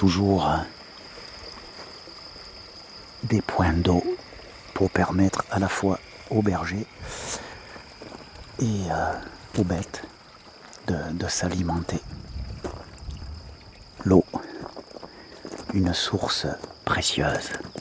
toujours des points d'eau pour permettre à la fois aux bergers et aux bêtes de s'alimenter. L'eau, une source précieuse.